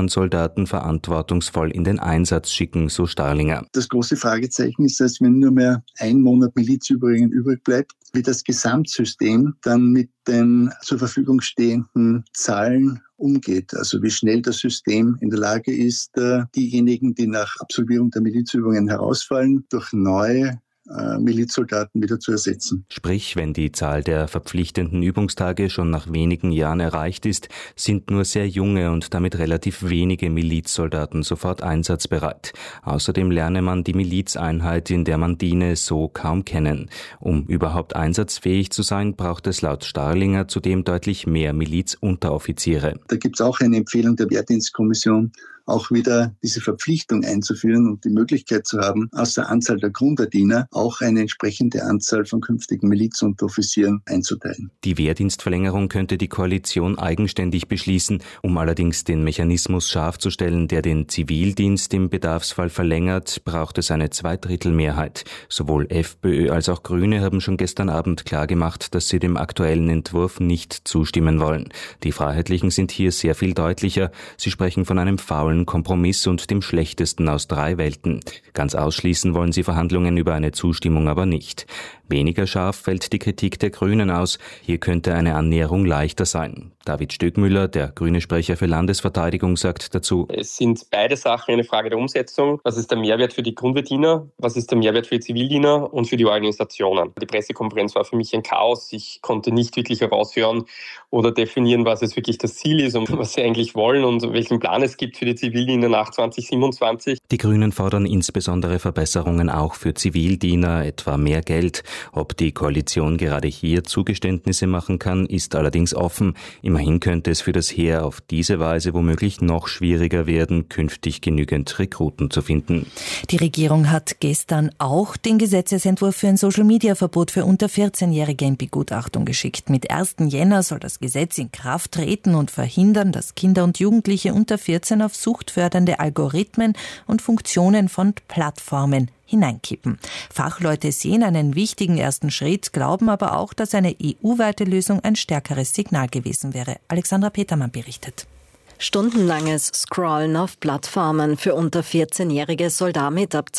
Soldaten verantwortungsvoll in den Einsatz schicken, so Starlinger. Das große Fragezeichen ist, dass wenn nur mehr ein Monat Milizübergang übrig bleibt, wie das Gesamtsystem dann mit den zur Verfügung stehenden Zahlen umgeht. Also wie schnell das System in der Lage ist, diejenigen, die nach Absolvierung der Milizübungen herausfallen, durch neue Milizsoldaten wieder zu ersetzen. Sprich, wenn die Zahl der verpflichtenden Übungstage schon nach wenigen Jahren erreicht ist, sind nur sehr junge und damit relativ wenige Milizsoldaten sofort einsatzbereit. Außerdem lerne man die Milizeinheit, in der man diene, so kaum kennen. Um überhaupt einsatzfähig zu sein, braucht es laut Starlinger zudem deutlich mehr Milizunteroffiziere. Da gibt es auch eine Empfehlung der Wehrdienstkommission, auch wieder diese Verpflichtung einzuführen und die Möglichkeit zu haben, aus der Anzahl der Grundverdiener auch eine entsprechende Anzahl von künftigen Milizunteroffizieren einzuteilen. Die Wehrdienstverlängerung könnte die Koalition eigenständig beschließen, um allerdings den Mechanismus scharf zu stellen, der den Zivildienst im Bedarfsfall verlängert, braucht es eine Zweidrittelmehrheit. Sowohl FPÖ als auch Grüne haben schon gestern Abend klargemacht, dass sie dem aktuellen Entwurf nicht zustimmen wollen. Die Freiheitlichen sind hier sehr viel deutlicher. Sie sprechen von einem faulen Kompromiss und dem schlechtesten aus 3 Welten. Ganz ausschließen wollen sie Verhandlungen über eine Zustimmung aber nicht. Weniger scharf fällt die Kritik der Grünen aus. Hier könnte eine Annäherung leichter sein. David Stöckmüller, der grüne Sprecher für Landesverteidigung, sagt dazu: Es sind beide Sachen eine Frage der Umsetzung. Was ist der Mehrwert für die Grundverdiener? Was ist der Mehrwert für die Zivildiener und für die Organisationen? Die Pressekonferenz war für mich ein Chaos. Ich konnte nicht wirklich heraushören oder definieren, was es wirklich das Ziel ist und was sie eigentlich wollen und welchen Plan es gibt für die Zivildiener nach 2027. Die Grünen fordern insbesondere Verbesserungen auch für Zivildiener, etwa mehr Geld. Ob die Koalition gerade hier Zugeständnisse machen kann, ist allerdings offen. Immerhin könnte es für das Heer auf diese Weise womöglich noch schwieriger werden, künftig genügend Rekruten zu finden. Die Regierung hat gestern auch den Gesetzesentwurf für ein Social-Media-Verbot für unter 14-Jährige in Begutachtung geschickt. Mit 1. Jänner soll das Gesetz in Kraft treten und verhindern, dass Kinder und Jugendliche unter 14 auf suchtfördernde Algorithmen und Funktionen von Plattformen hineinkippen. Fachleute sehen einen wichtigen ersten Schritt, glauben aber auch, dass eine EU-weite Lösung ein stärkeres Signal gewesen wäre. Alexandra Petermann berichtet. Stundenlanges Scrollen auf Plattformen für unter 14-Jährige soll damit ab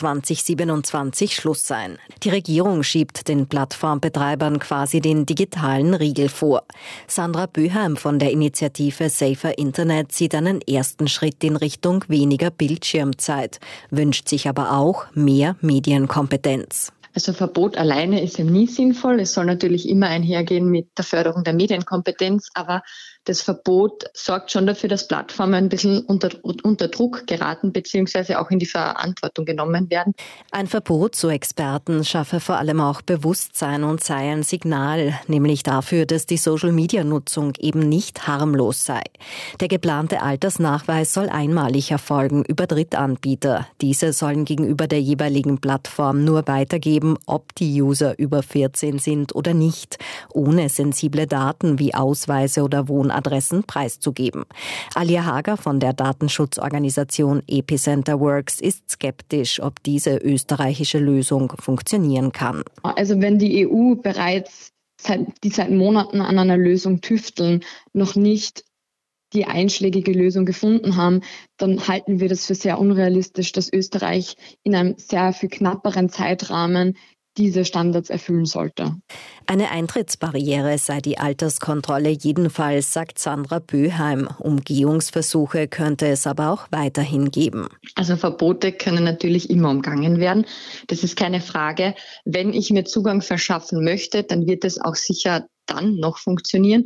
2027 Schluss sein. Die Regierung schiebt den Plattformbetreibern quasi den digitalen Riegel vor. Sandra Böheim von der Initiative Safer Internet sieht einen ersten Schritt in Richtung weniger Bildschirmzeit, wünscht sich aber auch mehr Medienkompetenz. Also Verbot alleine ist eben nie sinnvoll. Es soll natürlich immer einhergehen mit der Förderung der Medienkompetenz, aber das Verbot sorgt schon dafür, dass Plattformen ein bisschen unter Druck geraten bzw. auch in die Verantwortung genommen werden. Ein Verbot, so Experten, schaffe vor allem auch Bewusstsein und sei ein Signal, nämlich dafür, dass die Social-Media-Nutzung eben nicht harmlos sei. Der geplante Altersnachweis soll einmalig erfolgen über Drittanbieter. Diese sollen gegenüber der jeweiligen Plattform nur weitergeben, ob die User über 14 sind oder nicht, ohne sensible Daten wie Ausweise oder Wohnadressen preiszugeben. Alia Hager von der Datenschutzorganisation Epicenter Works ist skeptisch, ob diese österreichische Lösung funktionieren kann. Also wenn die EU bereits seit Monaten an einer Lösung tüfteln, noch nicht die einschlägige Lösung gefunden haben, dann halten wir das für sehr unrealistisch, dass Österreich in einem sehr viel knapperen Zeitrahmen diese Standards erfüllen sollte. Eine Eintrittsbarriere sei die Alterskontrolle jedenfalls, sagt Sandra Böheim. Umgehungsversuche könnte es aber auch weiterhin geben. Also Verbote können natürlich immer umgangen werden. Das ist keine Frage. Wenn ich mir Zugang verschaffen möchte, dann wird es auch sicher dann noch funktionieren.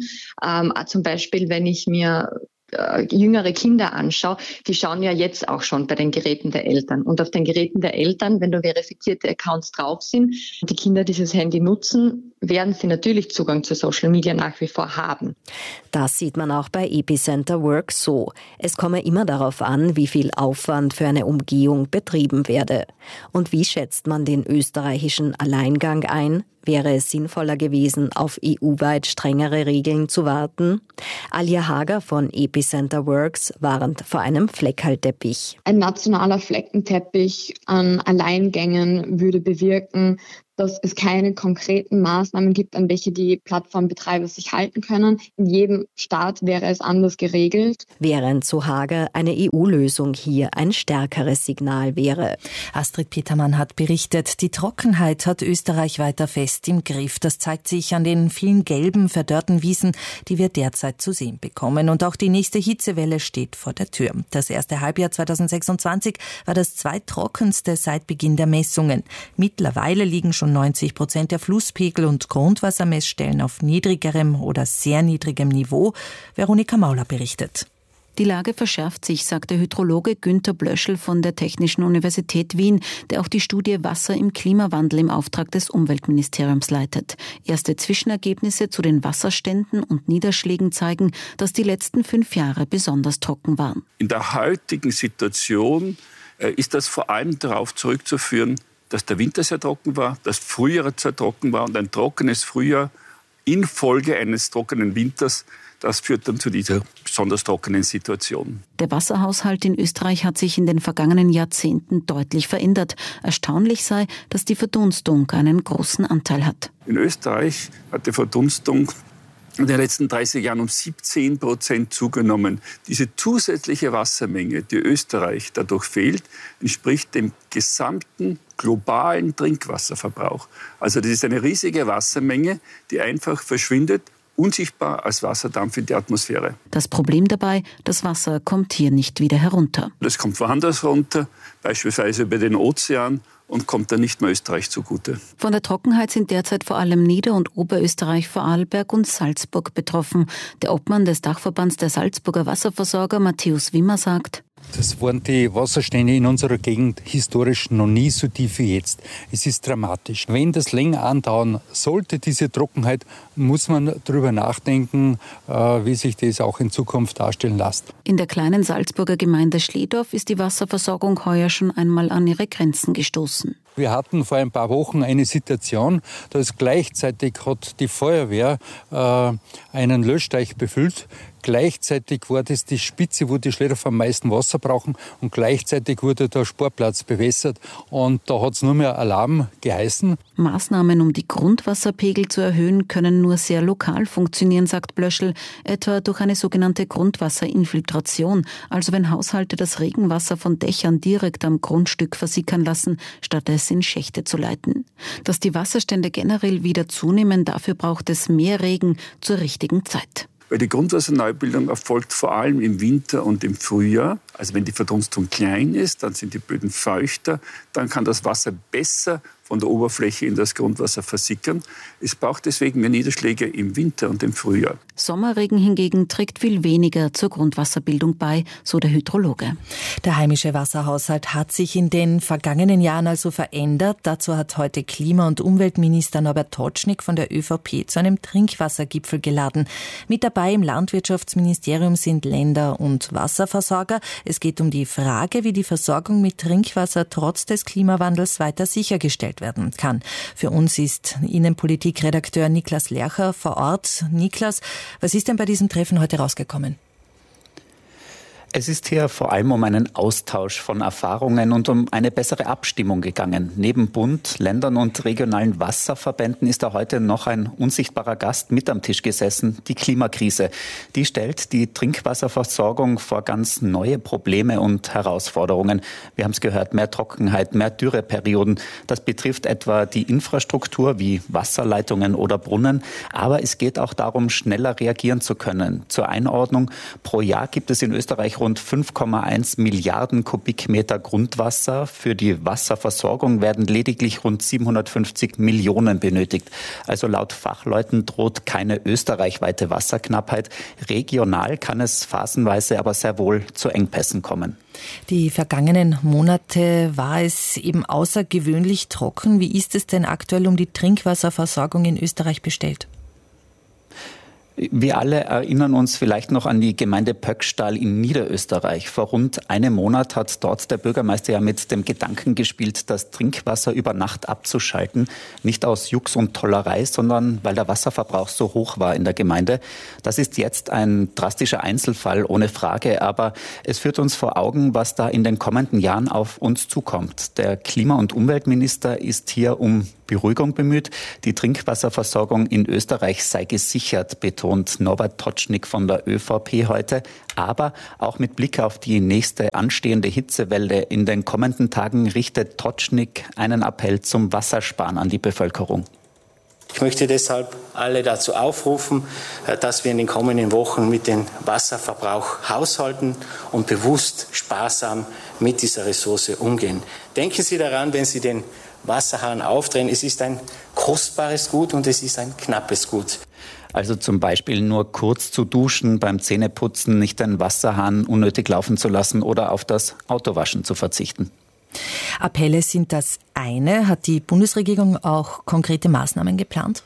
Zum Beispiel, wenn ich mir jüngere Kinder anschaue, die schauen ja jetzt auch schon bei den Geräten der Eltern. Und auf den Geräten der Eltern, wenn da verifizierte Accounts drauf sind, die Kinder dieses Handy nutzen, werden sie natürlich Zugang zu Social Media nach wie vor haben. Das sieht man auch bei Epicenter Works so. Es komme immer darauf an, wie viel Aufwand für eine Umgehung betrieben werde. Und wie schätzt man den österreichischen Alleingang ein? Wäre es sinnvoller gewesen, auf EU-weit strengere Regeln zu warten? Alia Hager von Epicenter Works warnt vor einem Fleckerlteppich. Ein nationaler Fleckenteppich an Alleingängen würde bewirken, dass es keine konkreten Maßnahmen gibt, an welche die Plattformbetreiber sich halten können. In jedem Staat wäre es anders geregelt. Während, so Hager, eine EU-Lösung hier ein stärkeres Signal wäre. Astrid Petermann hat berichtet, die Trockenheit hat Österreich weiter fest im Griff. Das zeigt sich an den vielen gelben, verdörrten Wiesen, die wir derzeit zu sehen bekommen. Und auch die nächste Hitzewelle steht vor der Tür. Das erste Halbjahr 2026 war das zweittrockenste seit Beginn der Messungen. Mittlerweile liegen schon 90% der Flusspegel und Grundwassermessstellen auf niedrigerem oder sehr niedrigem Niveau. Veronika Mauler berichtet. Die Lage verschärft sich, sagt der Hydrologe Günther Blöschel von der Technischen Universität Wien, der auch die Studie Wasser im Klimawandel im Auftrag des Umweltministeriums leitet. Erste Zwischenergebnisse zu den Wasserständen und Niederschlägen zeigen, dass die letzten 5 Jahre besonders trocken waren. In der heutigen Situation ist das vor allem darauf zurückzuführen, dass der Winter sehr trocken war, das Frühjahr sehr trocken war und ein trockenes Frühjahr infolge eines trockenen Winters, das führt dann zu dieser besonders trockenen Situation. Der Wasserhaushalt in Österreich hat sich in den vergangenen Jahrzehnten deutlich verändert. Erstaunlich sei, dass die Verdunstung einen großen Anteil hat. In Österreich hat die Verdunstung in den letzten 30 Jahren um 17% zugenommen. Diese zusätzliche Wassermenge, die Österreich dadurch fehlt, entspricht dem gesamten globalen Trinkwasserverbrauch. Also das ist eine riesige Wassermenge, die einfach verschwindet, unsichtbar als Wasserdampf in die Atmosphäre. Das Problem dabei, das Wasser kommt hier nicht wieder herunter. Das kommt woanders runter, beispielsweise über den Ozean, und kommt dann nicht mehr Österreich zugute. Von der Trockenheit sind derzeit vor allem Nieder- und Oberösterreich, Vorarlberg und Salzburg betroffen. Der Obmann des Dachverbands der Salzburger Wasserversorger, Matthäus Wimmer, sagt: Das waren die Wasserstände in unserer Gegend historisch noch nie so tief wie jetzt. Es ist dramatisch. Wenn das länger andauern sollte, diese Trockenheit, muss man darüber nachdenken, wie sich das auch in Zukunft darstellen lässt. In der kleinen Salzburger Gemeinde Schledorf ist die Wasserversorgung heuer schon einmal an ihre Grenzen gestoßen. Wir hatten vor ein paar Wochen eine Situation, dass gleichzeitig hat die Feuerwehr einen Löschteich befüllt. Gleichzeitig war das die Spitze, wo die Schledorfer am meisten Wasser brauchen, und gleichzeitig wurde der Sportplatz bewässert und da hat es nur mehr Alarm geheißen. Maßnahmen, um die Grundwasserpegel zu erhöhen, können nur sehr lokal funktionieren, sagt Blöschel, etwa durch eine sogenannte Grundwasserinfiltration, also wenn Haushalte das Regenwasser von Dächern direkt am Grundstück versickern lassen, statt es in Schächte zu leiten. Dass die Wasserstände generell wieder zunehmen, dafür braucht es mehr Regen zur richtigen Zeit. Weil die Grundwasserneubildung erfolgt vor allem im Winter und im Frühjahr. Also wenn die Verdunstung klein ist, dann sind die Böden feuchter, dann kann das Wasser besser von der Oberfläche in das Grundwasser versickern. Es braucht deswegen mehr Niederschläge im Winter und im Frühjahr. Sommerregen hingegen trägt viel weniger zur Grundwasserbildung bei, so der Hydrologe. Der heimische Wasserhaushalt hat sich in den vergangenen Jahren also verändert. Dazu hat heute Klima- und Umweltminister Norbert Totschnig von der ÖVP zu einem Trinkwassergipfel geladen. Mit dabei im Landwirtschaftsministerium sind Länder und Wasserversorger. Es geht um die Frage, wie die Versorgung mit Trinkwasser trotz des Klimawandels weiter sichergestellt werden kann. Für uns ist Innenpolitikredakteur Niklas Lercher vor Ort. Niklas, was ist denn bei diesem Treffen heute rausgekommen? Es ist hier vor allem um einen Austausch von Erfahrungen und um eine bessere Abstimmung gegangen. Neben Bund, Ländern und regionalen Wasserverbänden ist da heute noch ein unsichtbarer Gast mit am Tisch gesessen, die Klimakrise. Die stellt die Trinkwasserversorgung vor ganz neue Probleme und Herausforderungen. Wir haben es gehört, mehr Trockenheit, mehr Dürreperioden. Das betrifft etwa die Infrastruktur wie Wasserleitungen oder Brunnen. Aber es geht auch darum, schneller reagieren zu können. Zur Einordnung: Pro Jahr gibt es in Österreich rund 5,1 Milliarden Kubikmeter Grundwasser. Für die Wasserversorgung werden lediglich rund 750 Millionen benötigt. Also laut Fachleuten droht keine österreichweite Wasserknappheit. Regional kann es phasenweise aber sehr wohl zu Engpässen kommen. Die vergangenen Monate war es eben außergewöhnlich trocken. Wie ist es denn aktuell um die Trinkwasserversorgung in Österreich bestellt? Wir alle erinnern uns vielleicht noch an die Gemeinde Pöckstall in Niederösterreich. Vor rund einem Monat hat dort der Bürgermeister ja mit dem Gedanken gespielt, das Trinkwasser über Nacht abzuschalten. Nicht aus Jux und Tollerei, sondern weil der Wasserverbrauch so hoch war in der Gemeinde. Das ist jetzt ein drastischer Einzelfall, ohne Frage. Aber es führt uns vor Augen, was da in den kommenden Jahren auf uns zukommt. Der Klima- und Umweltminister ist hier, um Beruhigung bemüht. Die Trinkwasserversorgung in Österreich sei gesichert, betont Norbert Totschnig von der ÖVP heute. Aber auch mit Blick auf die nächste anstehende Hitzewelle in den kommenden Tagen richtet Totschnig einen Appell zum Wassersparen an die Bevölkerung. Ich möchte deshalb alle dazu aufrufen, dass wir in den kommenden Wochen mit dem Wasserverbrauch haushalten und bewusst sparsam mit dieser Ressource umgehen. Denken Sie daran, wenn Sie den Wasserhahn aufdrehen, es ist ein kostbares Gut und es ist ein knappes Gut. Also zum Beispiel nur kurz zu duschen, beim Zähneputzen nicht den Wasserhahn unnötig laufen zu lassen oder auf das Autowaschen zu verzichten. Appelle sind das eine. Hat die Bundesregierung auch konkrete Maßnahmen geplant?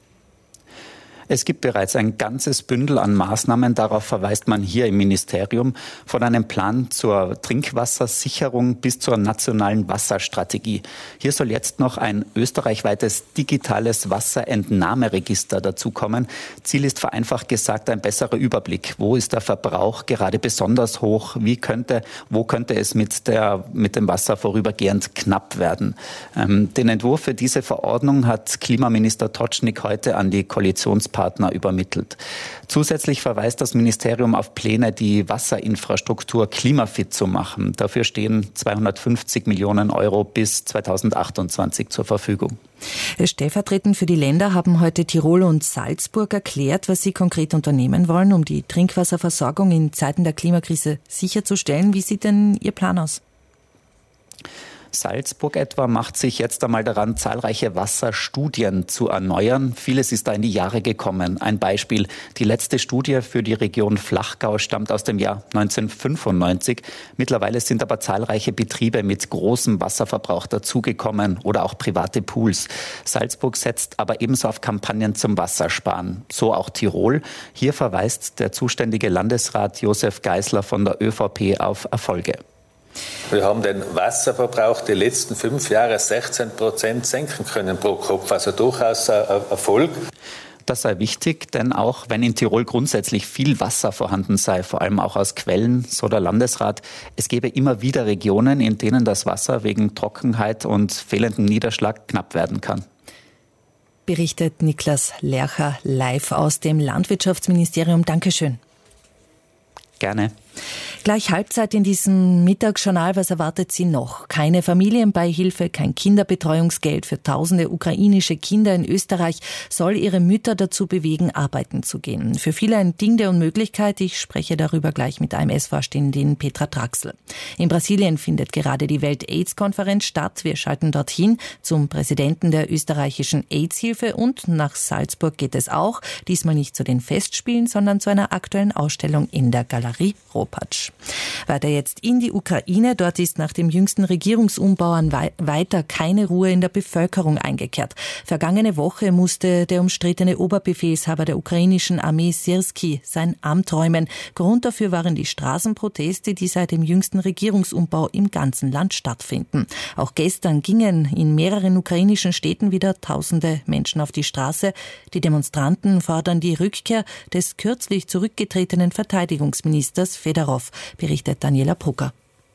Es gibt bereits ein ganzes Bündel an Maßnahmen, darauf verweist man hier im Ministerium, von einem Plan zur Trinkwassersicherung bis zur nationalen Wasserstrategie. Hier soll jetzt noch ein österreichweites digitales Wasserentnahmeregister dazukommen. Ziel ist vereinfacht gesagt ein besserer Überblick. Wo ist der Verbrauch gerade besonders hoch? Wo könnte es mit dem Wasser vorübergehend knapp werden? Den Entwurf für diese Verordnung hat Klimaminister Totschnig heute an die Koalitionspartner übermittelt. Zusätzlich verweist das Ministerium auf Pläne, die Wasserinfrastruktur klimafit zu machen. Dafür stehen 250 Millionen Euro bis 2028 zur Verfügung. Stellvertretend für die Länder haben heute Tirol und Salzburg erklärt, was sie konkret unternehmen wollen, um die Trinkwasserversorgung in Zeiten der Klimakrise sicherzustellen. Wie sieht denn Ihr Plan aus? Salzburg etwa macht sich jetzt einmal daran, zahlreiche Wasserstudien zu erneuern. Vieles ist da in die Jahre gekommen. Ein Beispiel: Die letzte Studie für die Region Flachgau stammt aus dem Jahr 1995. Mittlerweile sind aber zahlreiche Betriebe mit großem Wasserverbrauch dazugekommen oder auch private Pools. Salzburg setzt aber ebenso auf Kampagnen zum Wassersparen. So auch Tirol. Hier verweist der zuständige Landesrat Josef Geisler von der ÖVP auf Erfolge. Wir haben den Wasserverbrauch die letzten 5 Jahre 16% senken können pro Kopf, also durchaus ein Erfolg. Das sei wichtig, denn auch wenn in Tirol grundsätzlich viel Wasser vorhanden sei, vor allem auch aus Quellen, so der Landesrat, es gebe immer wieder Regionen, in denen das Wasser wegen Trockenheit und fehlendem Niederschlag knapp werden kann. Berichtet Niklas Lercher live aus dem Landwirtschaftsministerium. Dankeschön. Gerne. Gleich Halbzeit in diesem Mittagsjournal. Was erwartet Sie noch? Keine Familienbeihilfe, kein Kinderbetreuungsgeld für tausende ukrainische Kinder in Österreich soll ihre Mütter dazu bewegen, arbeiten zu gehen. Für viele ein Ding der Unmöglichkeit. Ich spreche darüber gleich mit AMS-Vorständin Petra Traxl. In Brasilien findet gerade die Welt-AIDS-Konferenz statt. Wir schalten dorthin zum Präsidenten der österreichischen AIDS-Hilfe und nach Salzburg geht es auch. Diesmal nicht zu den Festspielen, sondern zu einer aktuellen Ausstellung in der Galerie Ropatsch. Weiter jetzt in die Ukraine. Dort ist nach dem jüngsten Regierungsumbau weiter keine Ruhe in der Bevölkerung eingekehrt. Vergangene Woche musste der umstrittene Oberbefehlshaber der ukrainischen Armee Syrski sein Amt räumen. Grund dafür waren die Straßenproteste, die seit dem jüngsten Regierungsumbau im ganzen Land stattfinden. Auch gestern gingen in mehreren ukrainischen Städten wieder tausende Menschen auf die Straße. Die Demonstranten fordern die Rückkehr des kürzlich zurückgetretenen Verteidigungsministers Fedorov, berichtet Daniela Brucker.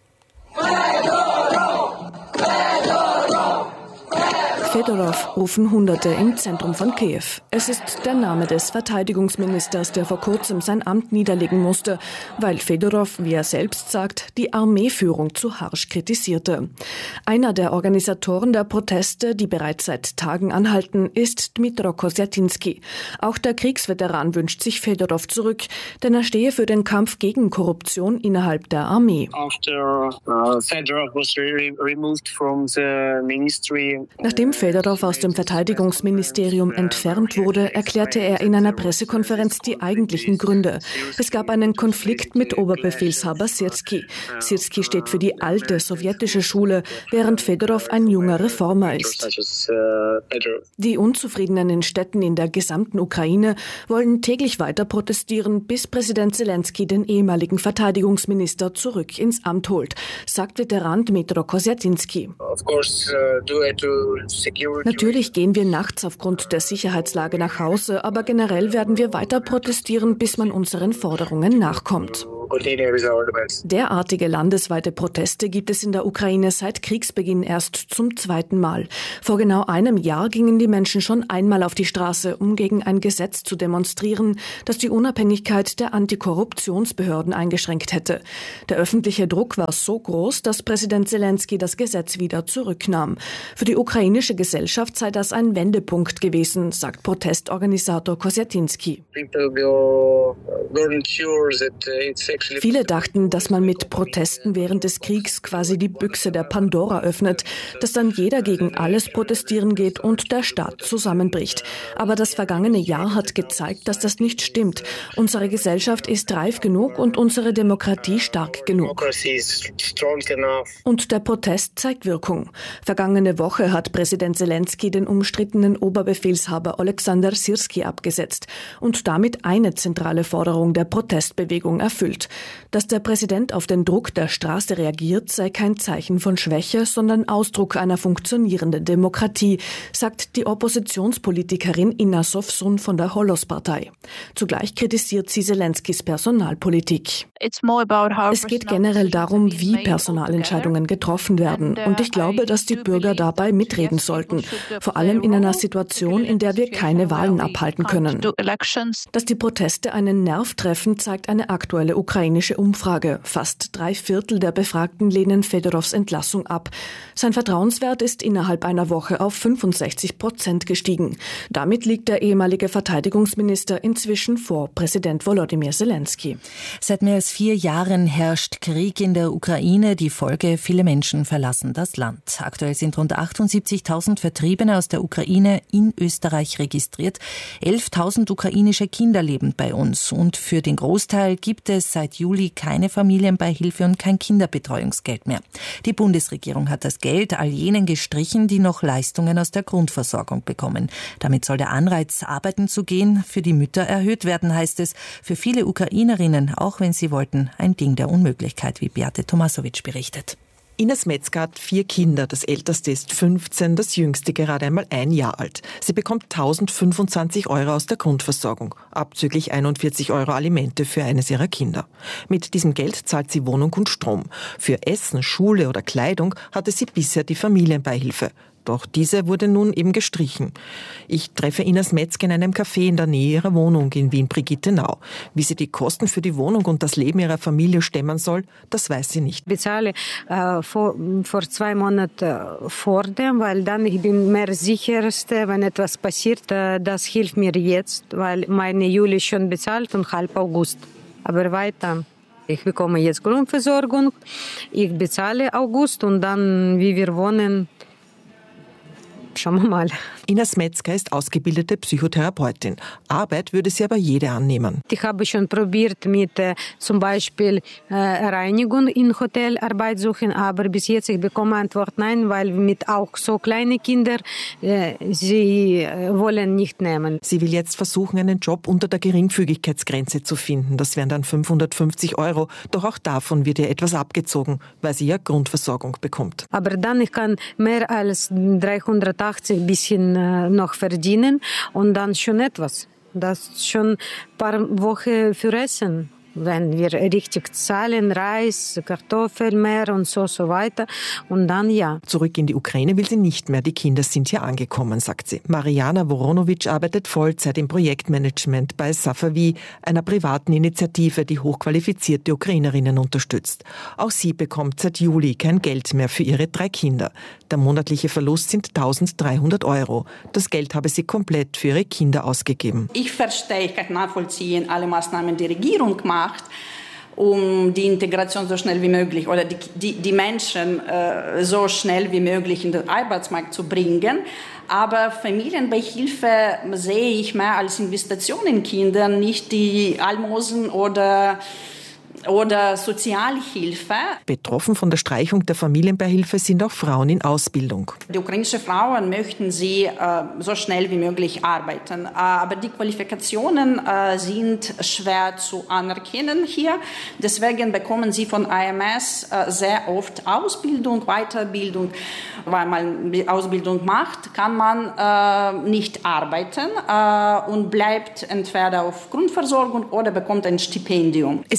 Fedorov rufen Hunderte im Zentrum von Kiew. Es ist der Name des Verteidigungsministers, der vor kurzem sein Amt niederlegen musste, weil Fedorov, wie er selbst sagt, die Armeeführung zu harsch kritisierte. Einer der Organisatoren der Proteste, die bereits seit Tagen anhalten, ist Dmytro Kosyatinski. Auch der Kriegsveteran wünscht sich Fedorov zurück, denn er stehe für den Kampf gegen Korruption innerhalb der Armee. Nachdem Fedorov aus dem Verteidigungsministerium entfernt wurde, erklärte er in einer Pressekonferenz die eigentlichen Gründe. Es gab einen Konflikt mit Oberbefehlshaber Syrski. Syrski steht für die alte sowjetische Schule, während Fedorov ein junger Reformer ist. Die Unzufriedenen in Städten in der gesamten Ukraine wollen täglich weiter protestieren, bis Präsident Zelensky den ehemaligen Verteidigungsminister zurück ins Amt holt, sagt Veteran Dmytro Kosyatinski. Natürlich gehen wir nachts aufgrund der Sicherheitslage nach Hause, aber generell werden wir weiter protestieren, bis man unseren Forderungen nachkommt. Derartige landesweite Proteste gibt es in der Ukraine seit Kriegsbeginn erst zum zweiten Mal. Vor genau einem Jahr gingen die Menschen schon einmal auf die Straße, um gegen ein Gesetz zu demonstrieren, das die Unabhängigkeit der Antikorruptionsbehörden eingeschränkt hätte. Der öffentliche Druck war so groß, dass Präsident Selenskyj das Gesetz wieder zurücknahm. Für die ukrainische Gesellschaft sei das ein Wendepunkt gewesen, sagt Protestorganisator Kosiatinski. Viele dachten, dass man mit Protesten während des Kriegs quasi die Büchse der Pandora öffnet, dass dann jeder gegen alles protestieren geht und der Staat zusammenbricht. Aber das vergangene Jahr hat gezeigt, dass das nicht stimmt. Unsere Gesellschaft ist reif genug und unsere Demokratie stark genug. Und der Protest zeigt Wirkung. Vergangene Woche hat Präsident Selenskyj den umstrittenen Oberbefehlshaber Oleksandr Syrskij abgesetzt und damit eine zentrale Forderung der Protestbewegung erfüllt. Dass der Präsident auf den Druck der Straße reagiert, sei kein Zeichen von Schwäche, sondern Ausdruck einer funktionierenden Demokratie, sagt die Oppositionspolitikerin Inna Sovsun von der Holos-Partei. Zugleich kritisiert sie Selenskys Personalpolitik. Es geht generell darum, wie Personalentscheidungen getroffen werden. Und ich glaube, dass die Bürger dabei mitreden sollten. Vor allem in einer Situation, in der wir keine Wahlen abhalten können. Dass die Proteste einen Nerv treffen, zeigt eine aktuelle ukrainische Umfrage. Fast 3/4 der Befragten lehnen Fedorows Entlassung ab. Sein Vertrauenswert ist innerhalb einer Woche auf 65% gestiegen. Damit liegt der ehemalige Verteidigungsminister inzwischen vor Präsident Volodymyr Selenskyj. Seit mehr als 4 Jahren herrscht Krieg in der Ukraine. Die Folge: viele Menschen verlassen das Land. Aktuell sind rund 78.000 Vertriebene aus der Ukraine in Österreich registriert. 11.000 ukrainische Kinder leben bei uns. Und für den Großteil gibt es seit Juli keine Familienbeihilfe und kein Kinderbetreuungsgeld mehr. Die Bundesregierung hat das Geld all jenen gestrichen, die noch Leistungen aus der Grundversorgung bekommen. Damit soll der Anreiz, arbeiten zu gehen, für die Mütter erhöht werden, heißt es. Für viele Ukrainerinnen, auch wenn sie wollten, ein Ding der Unmöglichkeit, wie Beate Tomasowitsch berichtet. Ines Metzger hat 4 Kinder. Das älteste ist 15, das jüngste gerade einmal 1 Jahr alt. Sie bekommt 1.025 € aus der Grundversorgung, abzüglich 41 € Alimente für eines ihrer Kinder. Mit diesem Geld zahlt sie Wohnung und Strom. Für Essen, Schule oder Kleidung hatte sie bisher die Familienbeihilfe. Doch diese wurde nun eben gestrichen. Ich treffe Ines Metzger in einem Café in der Nähe ihrer Wohnung in Wien-Brigittenau. Wie sie die Kosten für die Wohnung und das Leben ihrer Familie stemmen soll, das weiß sie nicht. Ich bezahle vor 2 Monaten vor dem, weil dann ich bin mehr sicherste, wenn etwas passiert. Das hilft mir jetzt, weil meine Juli ist schon bezahlt und halb August. Aber weiter. Ich bekomme jetzt Grundversorgung, ich bezahle August und dann, wie wir wohnen, schauen wir mal. Ines Metzger ist ausgebildete Psychotherapeutin. Arbeit würde sie aber jede annehmen. Ich habe schon probiert mit zum Beispiel Reinigung in Hotel Arbeit suchen, aber bis jetzt ich bekomme Antwort nein, weil mit auch so kleine Kinder sie wollen nicht nehmen. Sie will jetzt versuchen, einen Job unter der Geringfügigkeitsgrenze zu finden. Das wären dann 550 €. Doch auch davon wird ihr etwas abgezogen, weil sie ja Grundversorgung bekommt. Aber dann ich kann mehr als 380 bisschen noch verdienen und dann schon etwas. Das ist schon ein paar Wochen für Essen. Wenn wir richtig zahlen, Reis, Kartoffeln mehr und so weiter. Und dann ja. Zurück in die Ukraine will sie nicht mehr. Die Kinder sind hier angekommen, sagt sie. Mariana Voronowitsch arbeitet Vollzeit im Projektmanagement bei Safavi, einer privaten Initiative, die hochqualifizierte Ukrainerinnen unterstützt. Auch sie bekommt seit Juli kein Geld mehr für ihre 3 Kinder. Der monatliche Verlust sind 1.300 €. Das Geld habe sie komplett für ihre Kinder ausgegeben. Ich verstehe, ich kann nachvollziehen, alle Maßnahmen die Regierung macht, um die Integration so schnell wie möglich oder die Menschen so schnell wie möglich in den Arbeitsmarkt zu bringen. Aber Familienbeihilfe sehe ich mehr als Investition in Kinder, nicht die Almosen oder Sozialhilfe. Betroffen von der Streichung der Familienbeihilfe sind auch Frauen in Ausbildung. Die ukrainischen Frauen möchten sie so schnell wie möglich arbeiten. Aber die Qualifikationen sind schwer zu anerkennen hier. Deswegen bekommen sie von AMS sehr oft Ausbildung, Weiterbildung. Weil man die Ausbildung macht, kann man nicht arbeiten und bleibt entweder auf Grundversorgung oder bekommt ein Stipendium. Es ist zu befürchten,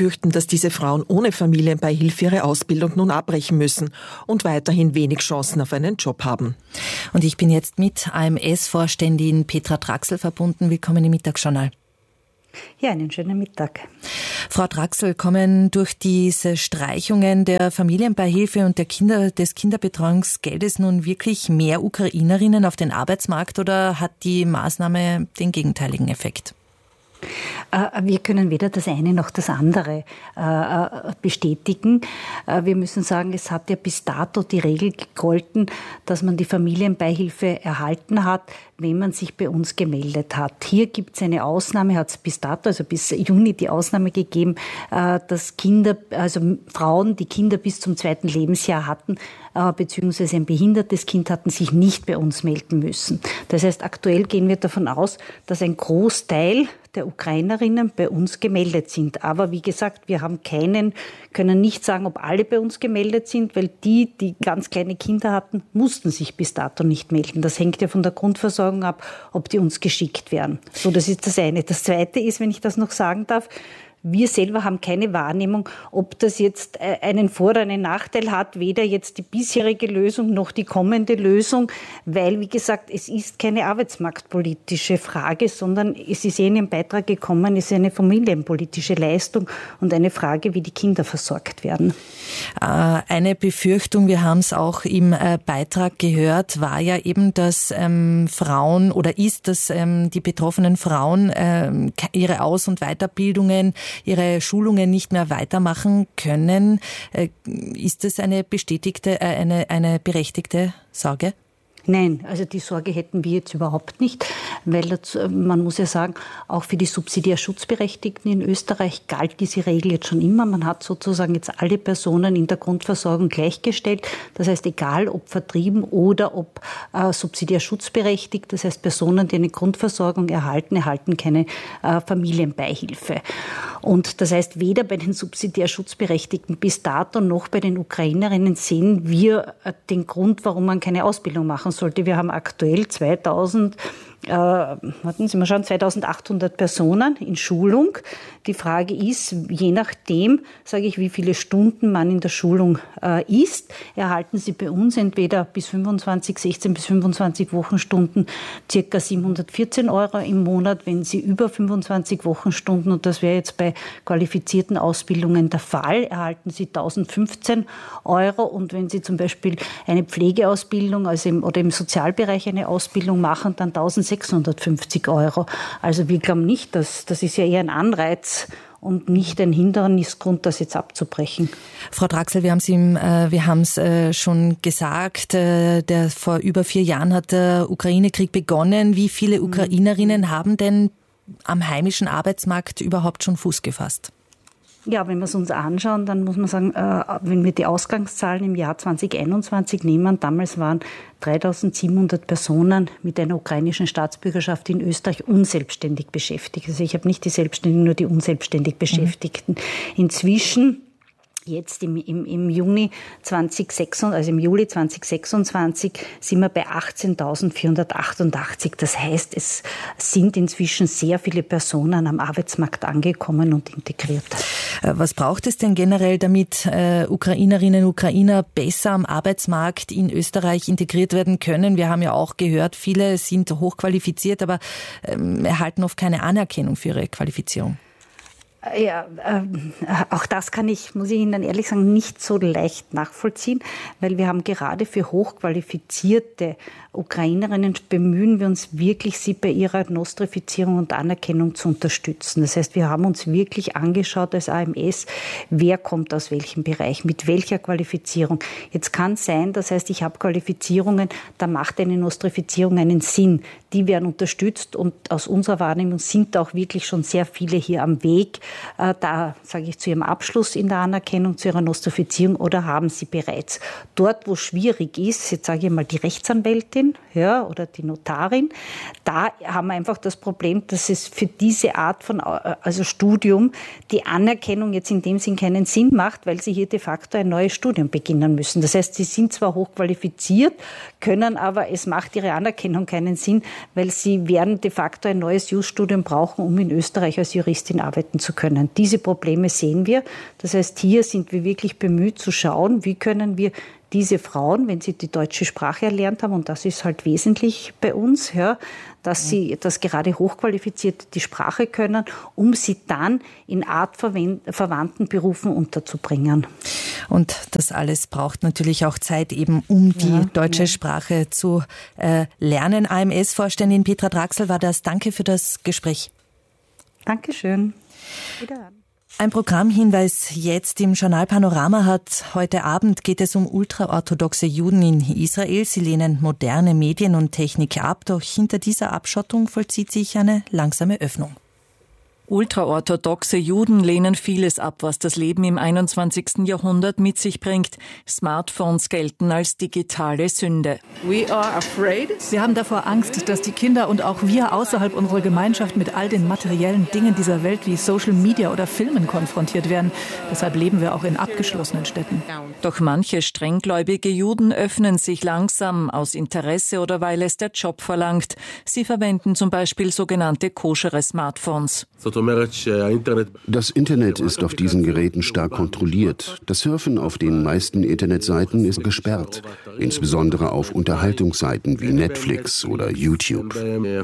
befürchten, dass diese Frauen ohne Familienbeihilfe ihre Ausbildung nun abbrechen müssen und weiterhin wenig Chancen auf einen Job haben. Und ich bin jetzt mit AMS-Vorständin Petra Traxel verbunden. Willkommen im Mittagsjournal. Ja, einen schönen Mittag. Frau Traxel, kommen durch diese Streichungen der Familienbeihilfe und des Kinderbetreuungsgeldes nun wirklich mehr Ukrainerinnen auf den Arbeitsmarkt oder hat die Maßnahme den gegenteiligen Effekt? Wir können weder das eine noch das andere bestätigen. Wir müssen sagen, es hat ja bis dato die Regel gegolten, dass man die Familienbeihilfe erhalten hat, wenn man sich bei uns gemeldet hat. Hier gibt es eine Ausnahme, hat es bis dato, also bis Juni die Ausnahme gegeben, dass Frauen, die Kinder bis zum 2. Lebensjahr hatten, beziehungsweise ein behindertes Kind hatten, sich nicht bei uns melden müssen. Das heißt, aktuell gehen wir davon aus, dass ein Großteil der Ukrainerinnen bei uns gemeldet sind. Aber wie gesagt, wir können nicht sagen, ob alle bei uns gemeldet sind, weil die ganz kleine Kinder hatten, mussten sich bis dato nicht melden. Das hängt ja von der Grundversorgung ab, ob die uns geschickt werden. So, das ist das eine. Das zweite ist, wenn ich das noch sagen darf, wir selber haben keine Wahrnehmung, ob das jetzt einen Vor- oder einen Nachteil hat, weder jetzt die bisherige Lösung noch die kommende Lösung, weil, wie gesagt, es ist keine arbeitsmarktpolitische Frage, sondern es ist in Ihrem Beitrag gekommen, es ist eine familienpolitische Leistung und eine Frage, wie die Kinder versorgt werden. Eine Befürchtung, wir haben es auch im Beitrag gehört, war ja eben, dass die betroffenen Frauen ihre Aus- und Weiterbildungen, ihre Schulungen nicht mehr weitermachen können. Ist das eine berechtigte Sorge? Nein, also die Sorge hätten wir jetzt überhaupt nicht, weil man muss ja sagen, auch für die subsidiär Schutzberechtigten in Österreich galt diese Regel jetzt schon immer. Man hat sozusagen jetzt alle Personen in der Grundversorgung gleichgestellt. Das heißt, egal ob vertrieben oder ob subsidiär schutzberechtigt, das heißt Personen, die eine Grundversorgung erhalten keine Familienbeihilfe. Und das heißt, weder bei den subsidiär Schutzberechtigten bis dato noch bei den Ukrainerinnen sehen wir den Grund, warum man keine Ausbildung machen sollte. Wir haben aktuell 2800 Personen in Schulung. Die Frage ist, je nachdem, wie viele Stunden man in der Schulung ist, erhalten Sie bei uns entweder 16 bis 25 Wochenstunden ca. 714 € im Monat. Wenn Sie über 25 Wochenstunden, und das wäre jetzt bei qualifizierten Ausbildungen der Fall, erhalten Sie 1015 €. Und wenn Sie zum Beispiel eine Pflegeausbildung oder im Sozialbereich eine Ausbildung machen, dann 1650 €. Also wir glauben nicht, das ist ja eher ein Anreiz und nicht ein Hindernisgrund, das jetzt abzubrechen. Frau Traxel, wir haben es schon gesagt, vor über 4 Jahren hat der Ukraine-Krieg begonnen. Wie viele Ukrainerinnen haben denn am heimischen Arbeitsmarkt überhaupt schon Fuß gefasst? Ja, wenn wir es uns anschauen, dann muss man sagen, wenn wir die Ausgangszahlen im Jahr 2021 nehmen, damals waren 3700 Personen mit einer ukrainischen Staatsbürgerschaft in Österreich unselbstständig beschäftigt. Also ich habe nicht die Selbstständigen, nur die unselbstständig Beschäftigten. Inzwischen, jetzt im Juli 2026 sind wir bei 18.488. Das heißt, es sind inzwischen sehr viele Personen am Arbeitsmarkt angekommen und integriert. Was braucht es denn generell, damit Ukrainerinnen und Ukrainer besser am Arbeitsmarkt in Österreich integriert werden können? Wir haben ja auch gehört, viele sind hochqualifiziert, aber erhalten oft keine Anerkennung für ihre Qualifizierung. Ja, auch das muss ich Ihnen ehrlich sagen, nicht so leicht nachvollziehen, weil wir haben gerade für hochqualifizierte Ukrainerinnen bemühen wir uns wirklich, sie bei ihrer Nostrifizierung und Anerkennung zu unterstützen. Das heißt, wir haben uns wirklich angeschaut als AMS, wer kommt aus welchem Bereich, mit welcher Qualifizierung. Jetzt kann es sein, das heißt, ich habe Qualifizierungen, da macht eine Nostrifizierung einen Sinn. Die werden unterstützt und aus unserer Wahrnehmung sind auch wirklich schon sehr viele hier am Weg, da sage ich zu ihrem Abschluss in der Anerkennung, zu ihrer Nostrifizierung oder haben sie bereits. Dort, wo es schwierig ist, jetzt sage ich mal die Rechtsanwältin, oder die Notarin, da haben wir einfach das Problem, dass es für diese Art von Studium die Anerkennung jetzt in dem Sinn keinen Sinn macht, weil sie hier de facto ein neues Studium beginnen müssen. Das heißt, sie sind zwar hochqualifiziert, können aber, es macht ihre Anerkennung keinen Sinn, weil sie werden de facto ein neues Jus-Studium brauchen, um in Österreich als Juristin arbeiten zu können. Diese Probleme sehen wir. Das heißt, hier sind wir wirklich bemüht zu schauen, wie können wir diese Frauen, wenn sie die deutsche Sprache erlernt haben, und das ist halt wesentlich bei uns, ja, dass gerade Hochqualifizierte die Sprache können, um sie dann in artverwandten Berufen unterzubringen. Und das alles braucht natürlich auch Zeit, eben um die deutsche Sprache zu lernen. AMS-Vorständin Petra Draxl war das. Danke für das Gespräch. Dankeschön. Wiederhören. Ein Programmhinweis jetzt im Journal Panorama hat. Heute Abend geht es um ultraorthodoxe Juden in Israel. Sie lehnen moderne Medien und Technik ab, doch hinter dieser Abschottung vollzieht sich eine langsame Öffnung. Ultraorthodoxe Juden lehnen vieles ab, was das Leben im 21. Jahrhundert mit sich bringt. Smartphones gelten als digitale Sünde. Wir haben davor Angst, dass die Kinder und auch wir außerhalb unserer Gemeinschaft mit all den materiellen Dingen dieser Welt wie Social Media oder Filmen konfrontiert werden. Deshalb leben wir auch in abgeschlossenen Städten. Doch manche strenggläubige Juden öffnen sich langsam aus Interesse oder weil es der Job verlangt. Sie verwenden zum Beispiel sogenannte koschere Smartphones. Das Internet ist auf diesen Geräten stark kontrolliert. Das Surfen auf den meisten Internetseiten ist gesperrt, insbesondere auf Unterhaltungsseiten wie Netflix oder YouTube.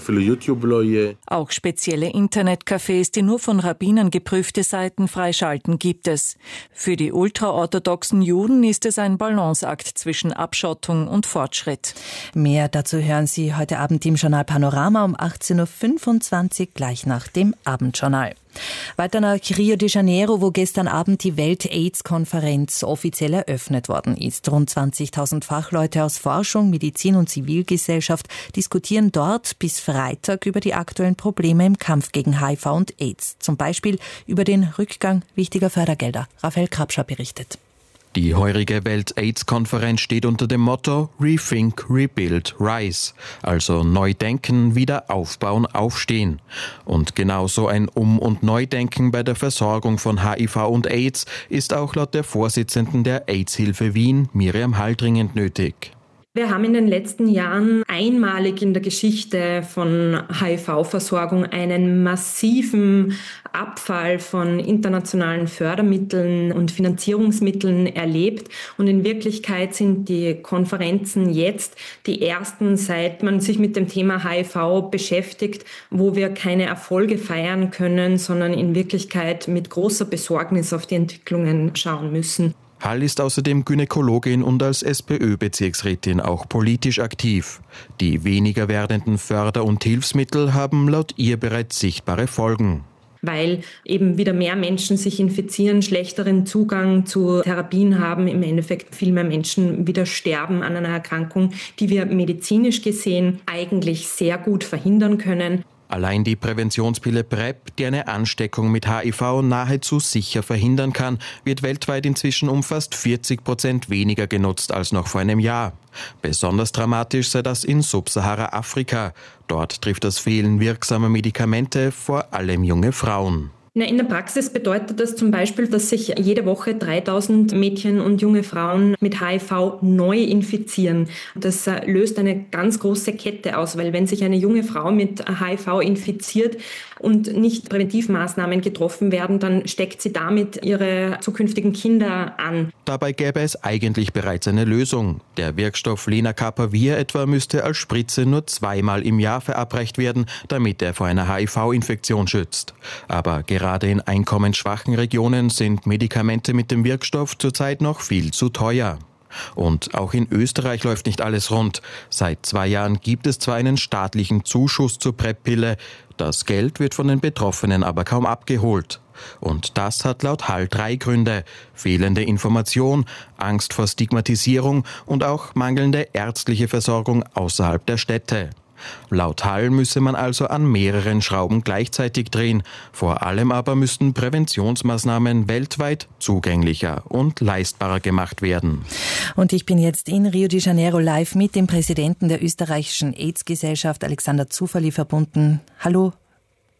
Auch spezielle Internetcafés, die nur von Rabbinern geprüfte Seiten freischalten, gibt es. Für die ultraorthodoxen Juden ist es ein Balanceakt zwischen Abschottung und Fortschritt. Mehr dazu hören Sie heute Abend im Journal Panorama um 18.25 Uhr, gleich nach dem Abendjournal. Weiter nach Rio de Janeiro, wo gestern Abend die Welt-AIDS-Konferenz offiziell eröffnet worden ist. Rund 20.000 Fachleute aus Forschung, Medizin und Zivilgesellschaft diskutieren dort bis Freitag über die aktuellen Probleme im Kampf gegen HIV und AIDS. Zum Beispiel über den Rückgang wichtiger Fördergelder. Raphael Krabscher berichtet. Die heurige Welt-AIDS-Konferenz steht unter dem Motto Rethink, Rebuild, Rise, also neu denken, wieder aufbauen, aufstehen. Und genauso ein Um- und Neudenken bei der Versorgung von HIV und AIDS ist auch laut der Vorsitzenden der AIDS-Hilfe Wien, Miriam Hall, dringend nötig. Wir haben in den letzten Jahren einmalig in der Geschichte von HIV-Versorgung einen massiven Abfall von internationalen Fördermitteln und Finanzierungsmitteln erlebt. Und in Wirklichkeit sind die Konferenzen jetzt die ersten, seit man sich mit dem Thema HIV beschäftigt, wo wir keine Erfolge feiern können, sondern in Wirklichkeit mit großer Besorgnis auf die Entwicklungen schauen müssen. Hall ist außerdem Gynäkologin und als SPÖ-Bezirksrätin auch politisch aktiv. Die weniger werdenden Förder- und Hilfsmittel haben laut ihr bereits sichtbare Folgen. Weil eben wieder mehr Menschen sich infizieren, schlechteren Zugang zu Therapien haben, im Endeffekt viel mehr Menschen wieder sterben an einer Erkrankung, die wir medizinisch gesehen eigentlich sehr gut verhindern können. Allein die Präventionspille PrEP, die eine Ansteckung mit HIV nahezu sicher verhindern kann, wird weltweit inzwischen um fast 40% weniger genutzt als noch vor einem Jahr. Besonders dramatisch sei das in Subsahara-Afrika. Dort trifft das Fehlen wirksamer Medikamente vor allem junge Frauen. In der Praxis bedeutet das zum Beispiel, dass sich jede Woche 3.000 Mädchen und junge Frauen mit HIV neu infizieren. Das löst eine ganz große Kette aus, weil wenn sich eine junge Frau mit HIV infiziert und nicht Präventivmaßnahmen getroffen werden, dann steckt sie damit ihre zukünftigen Kinder an. Dabei gäbe es eigentlich bereits eine Lösung. Der Wirkstoff Lenacapavir etwa müsste als Spritze nur 2-mal im Jahr verabreicht werden, damit er vor einer HIV-Infektion schützt. Aber gerade in einkommensschwachen Regionen sind Medikamente mit dem Wirkstoff zurzeit noch viel zu teuer. Und auch in Österreich läuft nicht alles rund. Seit 2 Jahren gibt es zwar einen staatlichen Zuschuss zur PrEP-Pille, das Geld wird von den Betroffenen aber kaum abgeholt. Und das hat laut Hall 3 Gründe: fehlende Information, Angst vor Stigmatisierung und auch mangelnde ärztliche Versorgung außerhalb der Städte. Laut Hall müsse man also an mehreren Schrauben gleichzeitig drehen. Vor allem aber müssten Präventionsmaßnahmen weltweit zugänglicher und leistbarer gemacht werden. Und ich bin jetzt in Rio de Janeiro live mit dem Präsidenten der österreichischen AIDS-Gesellschaft, Alexander Zuferli, verbunden. Hallo.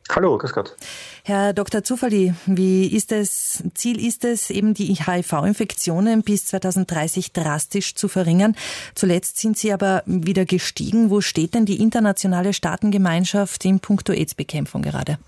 Hallo, grüß Gott. Herr Dr. Zufali, Ziel ist es, eben die HIV-Infektionen bis 2030 drastisch zu verringern. Zuletzt sind sie aber wieder gestiegen. Wo steht denn die internationale Staatengemeinschaft in puncto AIDS-Bekämpfung gerade?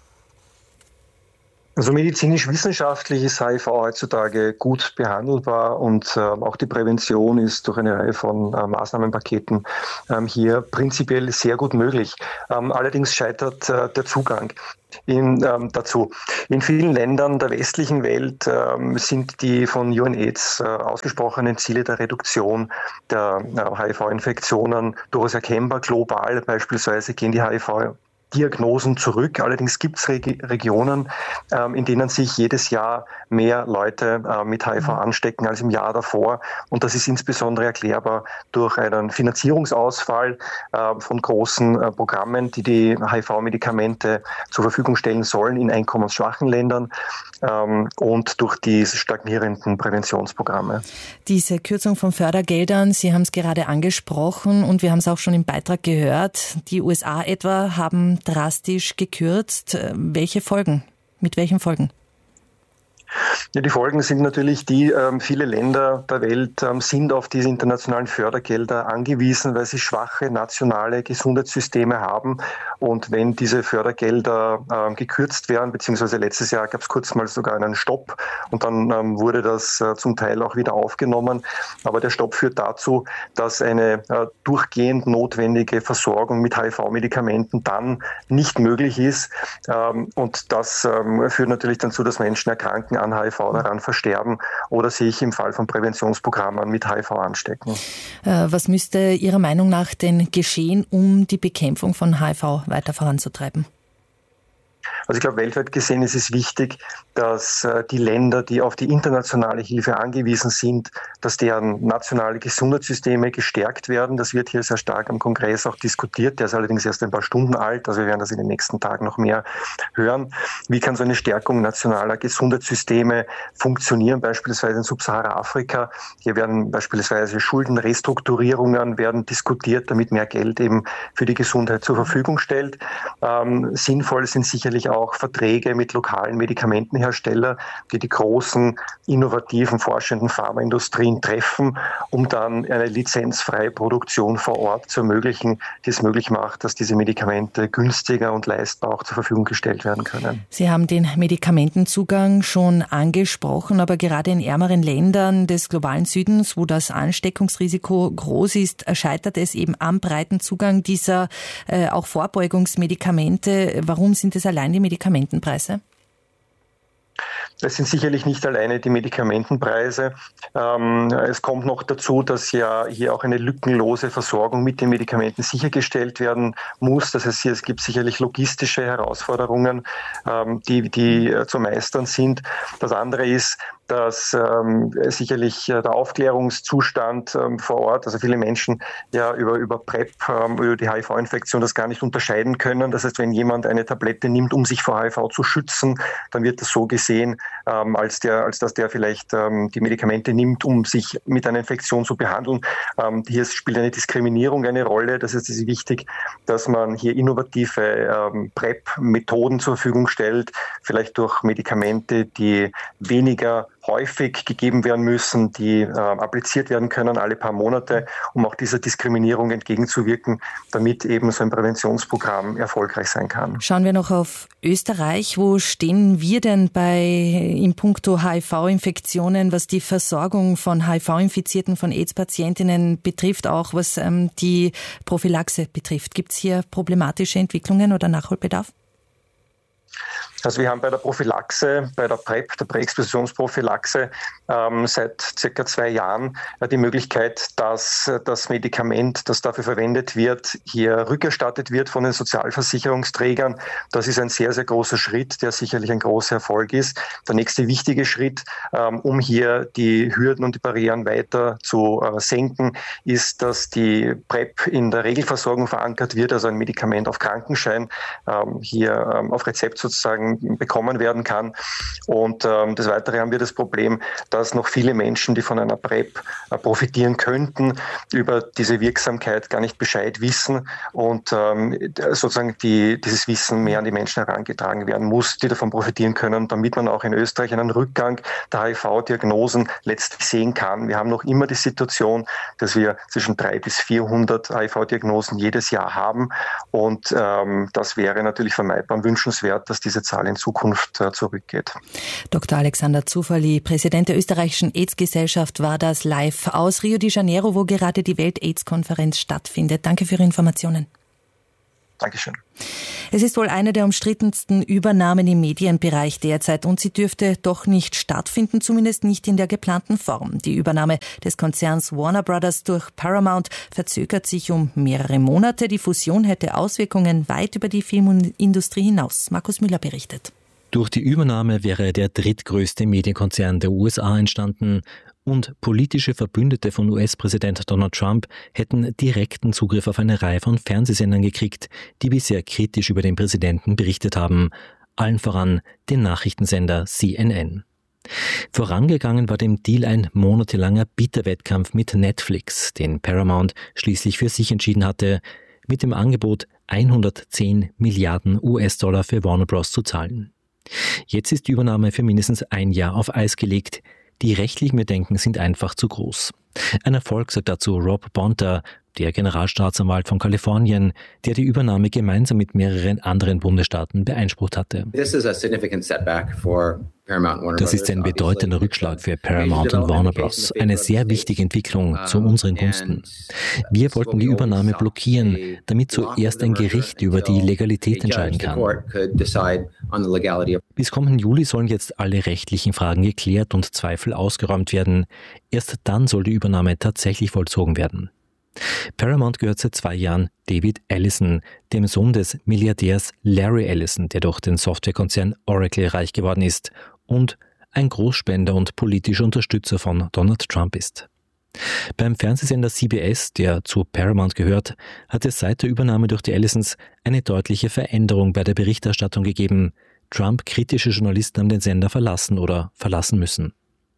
Also medizinisch-wissenschaftlich ist HIV heutzutage gut behandelbar und auch die Prävention ist durch eine Reihe von Maßnahmenpaketen hier prinzipiell sehr gut möglich. Allerdings scheitert der Zugang dazu. In vielen Ländern der westlichen Welt sind die von UNAIDS ausgesprochenen Ziele der Reduktion der HIV-Infektionen durchaus erkennbar. Global beispielsweise gehen die HIV-Diagnosen zurück. Allerdings gibt es Regionen, in denen sich jedes Jahr mehr Leute mit HIV anstecken als im Jahr davor. Und das ist insbesondere erklärbar durch einen Finanzierungsausfall von großen Programmen, die HIV-Medikamente zur Verfügung stellen sollen in einkommensschwachen Ländern und durch die stagnierenden Präventionsprogramme. Diese Kürzung von Fördergeldern, Sie haben es gerade angesprochen und wir haben es auch schon im Beitrag gehört, die USA etwa haben drastisch gekürzt. Welche Folgen? Mit welchen Folgen? Ja, die Folgen sind natürlich viele Länder der Welt sind auf diese internationalen Fördergelder angewiesen, weil sie schwache nationale Gesundheitssysteme haben. Und wenn diese Fördergelder gekürzt werden, beziehungsweise letztes Jahr gab es kurz mal sogar einen Stopp und dann wurde das zum Teil auch wieder aufgenommen. Aber der Stopp führt dazu, dass eine durchgehend notwendige Versorgung mit HIV-Medikamenten dann nicht möglich ist. Und das führt natürlich dazu, dass Menschen erkranken an HIV, daran versterben oder sich im Fall von Präventionsprogrammen mit HIV anstecken. Was müsste Ihrer Meinung nach denn geschehen, um die Bekämpfung von HIV weiter voranzutreiben? Also ich glaube, weltweit gesehen ist es wichtig, dass die Länder, die auf die internationale Hilfe angewiesen sind, dass deren nationale Gesundheitssysteme gestärkt werden. Das wird hier sehr stark am Kongress auch diskutiert. Der ist allerdings erst ein paar Stunden alt, also wir werden das in den nächsten Tagen noch mehr hören. Wie kann so eine Stärkung nationaler Gesundheitssysteme funktionieren, beispielsweise in Subsahara-Afrika? Hier werden beispielsweise Schuldenrestrukturierungen werden diskutiert, damit mehr Geld eben für die Gesundheit zur Verfügung stellt. Sinnvoll sind sicherlich auch Verträge mit lokalen Medikamentenherstellern, die die großen, innovativen, forschenden Pharmaindustrien treffen, um dann eine lizenzfreie Produktion vor Ort zu ermöglichen, die es möglich macht, dass diese Medikamente günstiger und leistbar auch zur Verfügung gestellt werden können. Sie haben den Medikamentenzugang schon angesprochen, aber gerade in ärmeren Ländern des globalen Südens, wo das Ansteckungsrisiko groß ist, scheitert es eben am breiten Zugang dieser auch Vorbeugungsmedikamente. Warum sind es allein die Medikamentenpreise? Das sind sicherlich nicht alleine die Medikamentenpreise. Es kommt noch dazu, dass ja hier auch eine lückenlose Versorgung mit den Medikamenten sichergestellt werden muss. Das heißt, es gibt sicherlich logistische Herausforderungen, die zu meistern sind. Das andere ist, dass sicherlich der Aufklärungszustand vor Ort, also viele Menschen ja über PrEP, über die HIV-Infektion das gar nicht unterscheiden können. Das heißt, wenn jemand eine Tablette nimmt, um sich vor HIV zu schützen, dann wird das so gesehen, als dass der vielleicht die Medikamente nimmt, um sich mit einer Infektion zu behandeln. Hier spielt eine Diskriminierung eine Rolle. Das heißt, es ist wichtig, dass man hier innovative PrEP-Methoden zur Verfügung stellt, vielleicht durch Medikamente, die weniger häufig gegeben werden müssen, die appliziert werden können alle paar Monate, um auch dieser Diskriminierung entgegenzuwirken, damit eben so ein Präventionsprogramm erfolgreich sein kann. Schauen wir noch auf Österreich. Wo stehen wir denn in puncto HIV-Infektionen, was die Versorgung von HIV-Infizierten, von AIDS-Patientinnen betrifft, auch was die Prophylaxe betrifft? Gibt es hier problematische Entwicklungen oder Nachholbedarf? Also wir haben bei der Prophylaxe, bei der PrEP, der Präexpositionsprophylaxe, seit circa 2 Jahren die Möglichkeit, dass das Medikament, das dafür verwendet wird, hier rückerstattet wird von den Sozialversicherungsträgern. Das ist ein sehr, sehr großer Schritt, der sicherlich ein großer Erfolg ist. Der nächste wichtige Schritt, um hier die Hürden und die Barrieren weiter zu senken, ist, dass die PrEP in der Regelversorgung verankert wird, also ein Medikament auf Krankenschein, hier auf Rezept sozusagen bekommen werden kann. Und des Weiteren haben wir das Problem, dass noch viele Menschen, die von einer PrEP profitieren könnten, über diese Wirksamkeit gar nicht Bescheid wissen und sozusagen dieses Wissen mehr an die Menschen herangetragen werden muss, die davon profitieren können, damit man auch in Österreich einen Rückgang der HIV-Diagnosen letztlich sehen kann. Wir haben noch immer die Situation, dass wir zwischen 300 bis 400 HIV-Diagnosen jedes Jahr haben und das wäre natürlich vermeidbar und wünschenswert, dass diese Zahl in Zukunft zurückgeht. Dr. Alexander Zufferli, Präsident der österreichischen AIDS-Gesellschaft, war das live aus Rio de Janeiro, wo gerade die Welt-AIDS-Konferenz stattfindet. Danke für Ihre Informationen. Dankeschön. Es ist wohl eine der umstrittensten Übernahmen im Medienbereich derzeit und sie dürfte doch nicht stattfinden, zumindest nicht in der geplanten Form. Die Übernahme des Konzerns Warner Brothers durch Paramount verzögert sich um mehrere Monate. Die Fusion hätte Auswirkungen weit über die Filmindustrie hinaus. Markus Müller berichtet. Durch die Übernahme wäre der drittgrößte Medienkonzern der USA entstanden und politische Verbündete von US-Präsident Donald Trump hätten direkten Zugriff auf eine Reihe von Fernsehsendern gekriegt, die bisher kritisch über den Präsidenten berichtet haben, allen voran den Nachrichtensender CNN. Vorangegangen war dem Deal ein monatelanger Bieterwettkampf mit Netflix, den Paramount schließlich für sich entschieden hatte, mit dem Angebot 110 Milliarden US-Dollar für Warner Bros. Zu zahlen. Jetzt ist die Übernahme für mindestens ein Jahr auf Eis gelegt. Die rechtlichen Bedenken sind einfach zu groß. Ein Erfolg, sagt dazu Rob Bonta, der Generalstaatsanwalt von Kalifornien, der die Übernahme gemeinsam mit mehreren anderen Bundesstaaten beeinsprucht hatte. Das ist ein bedeutender Rückschlag für Paramount und Warner Bros. Eine sehr wichtige Entwicklung zu unseren Gunsten. Wir wollten die Übernahme blockieren, damit zuerst ein Gericht über die Legalität entscheiden kann. Bis kommenden Juli sollen jetzt alle rechtlichen Fragen geklärt und Zweifel ausgeräumt werden. Erst dann soll die Übernahme tatsächlich vollzogen werden. Paramount gehört seit 2 Jahren David Ellison, dem Sohn des Milliardärs Larry Ellison, der durch den Softwarekonzern Oracle reich geworden ist und ein Großspender und politischer Unterstützer von Donald Trump ist. Beim Fernsehsender CBS, der zu Paramount gehört, hat es seit der Übernahme durch die Ellisons eine deutliche Veränderung bei der Berichterstattung gegeben. Trump-kritische Journalisten haben den Sender verlassen oder verlassen müssen.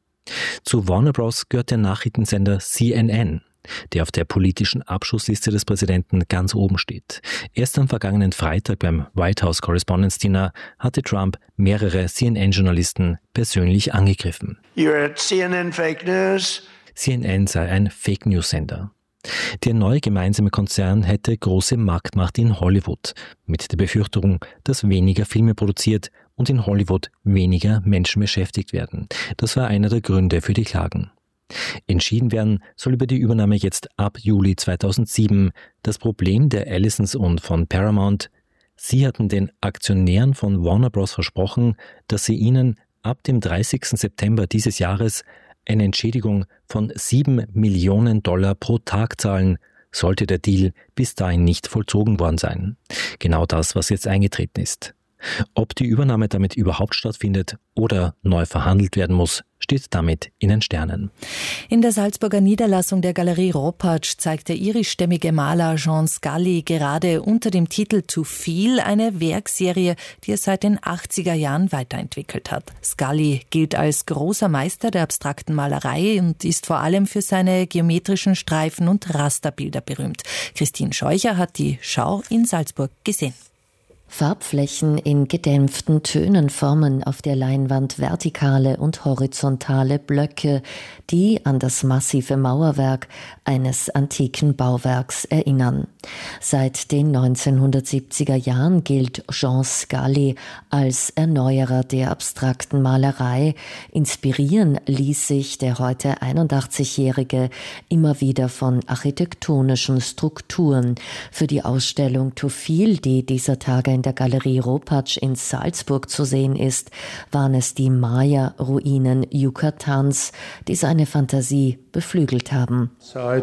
Zu Warner Bros. Gehört der Nachrichtensender CNN, der auf der politischen Abschussliste des Präsidenten ganz oben steht. Erst am vergangenen Freitag beim White House Correspondents' Dinner hatte Trump mehrere CNN-Journalisten persönlich angegriffen. You're at CNN Fake News. CNN sei ein Fake-News-Sender. Der neue gemeinsame Konzern hätte große Marktmacht in Hollywood, mit der Befürchtung, dass weniger Filme produziert und in Hollywood weniger Menschen beschäftigt werden. Das war einer der Gründe für die Klagen. Entschieden werden soll über die Übernahme jetzt ab Juli 2007. Das Problem der Ellisons und von Paramount: Sie hatten den Aktionären von Warner Bros. Versprochen, dass sie ihnen ab dem 30. September dieses Jahres eine Entschädigung von $7 Millionen pro Tag zahlen, sollte der Deal bis dahin nicht vollzogen worden sein. Genau das, was jetzt eingetreten ist. Ob die Übernahme damit überhaupt stattfindet oder neu verhandelt werden muss, steht damit in den Sternen. In der Salzburger Niederlassung der Galerie Ropatsch zeigt der irischstämmige Maler Jean Scully gerade unter dem Titel To Feel eine Werkserie, die er seit den 80er Jahren weiterentwickelt hat. Scully gilt als großer Meister der abstrakten Malerei und ist vor allem für seine geometrischen Streifen und Rasterbilder berühmt. Christine Scheucher hat die Schau in Salzburg gesehen. Farbflächen in gedämpften Tönen formen auf der Leinwand vertikale und horizontale Blöcke, die an das massive Mauerwerk eines antiken Bauwerks erinnern. Seit den 1970er Jahren gilt Jean Scully als Erneuerer der abstrakten Malerei. Inspirieren ließ sich der heute 81-Jährige immer wieder von architektonischen Strukturen. Für die Ausstellung To Feel, die dieser Tage in der Galerie Ropatsch in Salzburg zu sehen ist, waren es die Maya-Ruinen Yucatans, die seine Fantasie beflügelt haben.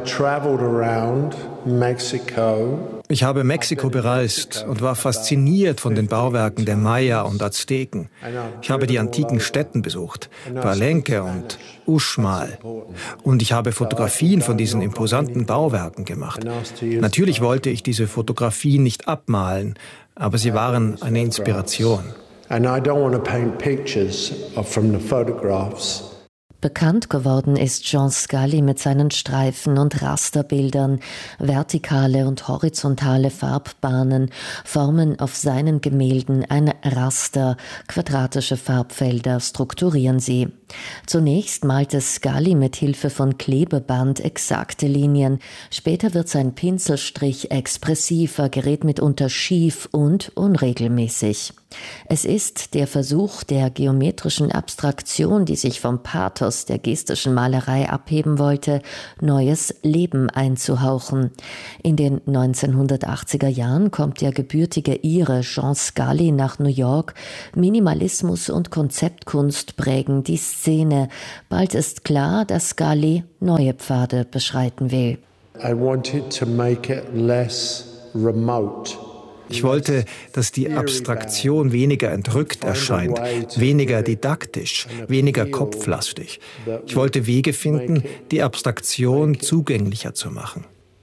Ich habe Mexiko bereist und war fasziniert von den Bauwerken der Maya und Azteken. Ich habe die antiken Städten besucht, Palenque und Uxmal. Und ich habe Fotografien von diesen imposanten Bauwerken gemacht. Natürlich wollte ich diese Fotografien nicht abmalen, aber sie waren eine Inspiration. And I don't want to paint pictures from the photographs. Bekannt geworden ist Jean Scully mit seinen Streifen- und Rasterbildern. Vertikale und horizontale Farbbahnen formen auf seinen Gemälden ein Raster. Quadratische Farbfelder strukturieren sie. Zunächst malte Scully mit Hilfe von Klebeband exakte Linien. Später wird sein Pinselstrich expressiver, gerät mitunter schief und unregelmäßig. Es ist der Versuch der geometrischen Abstraktion, die sich vom Pathos der gestischen Malerei abheben wollte, neues Leben einzuhauchen. In den 1980er Jahren kommt der gebürtige Ire Jean Scully nach New York. Minimalismus und Konzeptkunst prägen die Szene. Bald ist klar, dass Scully neue Pfade beschreiten will. I wanted to make it less remote. Ich wollte, dass die Abstraktion weniger entrückt erscheint, weniger didaktisch, weniger kopflastig. Ich wollte Wege finden, die Abstraktion zugänglicher zu machen.